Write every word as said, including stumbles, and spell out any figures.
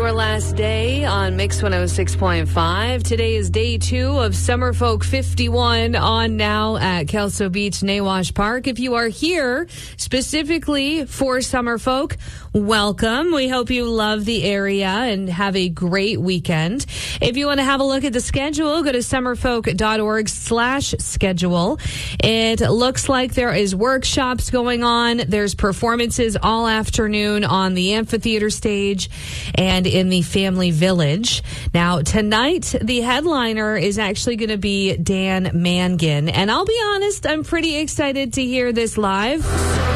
your last day on Mix one oh six point five. Today is day two of Summerfolk fifty-one on now at Kelso Beach, Nawash Park. If you are here specifically for Summerfolk, welcome. We hope you love the area and have a great weekend. If you want to have a look at the schedule, go to summerfolk.org slash schedule. It looks like there is workshops going on. There's performances all afternoon on the amphitheater stage and in the family village. Now, tonight, the headliner is actually going to be Dan Mangan. And I'll be honest, I'm pretty excited to hear this live.